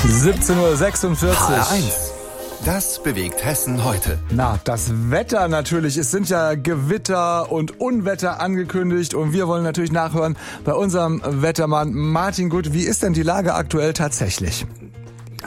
17:46 Uhr. HR1. Das bewegt Hessen heute. Na, das Wetter natürlich. Es sind ja Gewitter und Unwetter angekündigt und wir wollen natürlich nachhören bei unserem Wettermann Martin Gutt. Wie ist denn die Lage aktuell tatsächlich?